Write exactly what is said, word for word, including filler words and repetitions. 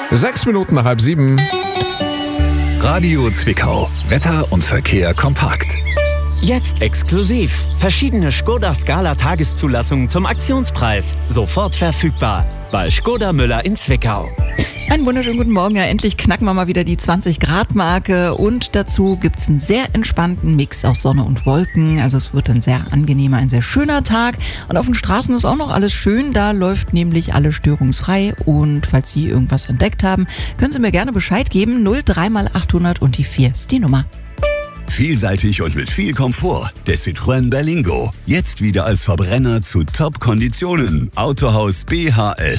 Sechs Minuten nach halb sieben. Radio Zwickau. Wetter und Verkehr kompakt. Jetzt exklusiv. Verschiedene Škoda Scala Tageszulassungen zum Aktionspreis. Sofort verfügbar. Bei Škoda Müller in Zwickau. Einen wunderschönen guten Morgen. Ja, endlich knacken wir mal wieder die zwanzig Grad Marke und dazu gibt's einen sehr entspannten Mix aus Sonne und Wolken. Also es wird ein sehr angenehmer, ein sehr schöner Tag. Und auf den Straßen ist auch noch alles schön. Da läuft nämlich alles störungsfrei. Und falls Sie irgendwas entdeckt haben, können Sie mir gerne Bescheid geben. null drei mal achthundert und die vier ist die Nummer. Vielseitig und mit viel Komfort. Der Citroën Berlingo. Jetzt wieder als Verbrenner zu Top-Konditionen. Autohaus B H S.